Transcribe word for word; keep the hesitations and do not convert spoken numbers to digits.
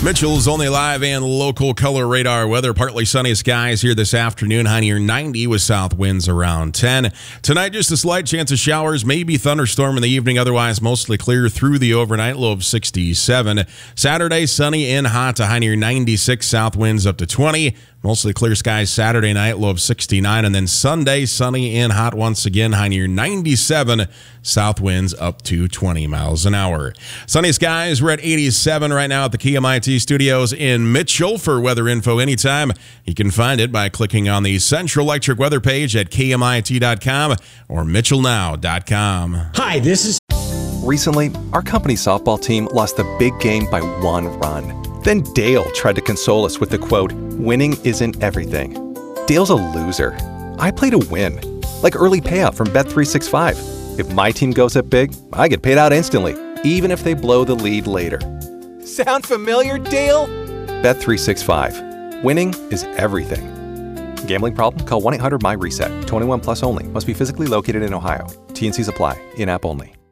Mitchell's only live and local color radar weather. Partly sunny skies here this afternoon. High near ninety with south winds around ten. Tonight, just a slight chance of showers, maybe thunderstorm in the evening. Otherwise, mostly clear through the overnight. Low of sixty-seven. Saturday, sunny and hot to high near ninety-six. South winds up to twenty. Mostly clear skies Saturday night, low of sixty-nine. And then Sunday, sunny and hot once again, high near ninety-seven. South winds up to twenty miles an hour. Sunny skies, we're at eighty-seven right now at the K M I T studios in Mitchell. For weather info anytime, you can find it by clicking on the Central Electric weather page at K M I T dot com or Mitchell Now dot com. Hi, this is... Recently, our company softball team lost the big game by one run. Then Dale tried to console us with the quote, "Winning isn't everything." Dale's a loser. I play to win. Like early payout from Bet three sixty-five. If my team goes up big, I get paid out instantly, even if they blow the lead later. Sound familiar, Dale? Bet three sixty-five. Winning is everything. Gambling problem? Call one eight hundred M Y RESET. twenty-one plus only. Must be physically located in Ohio. T N Cs apply. In-app only.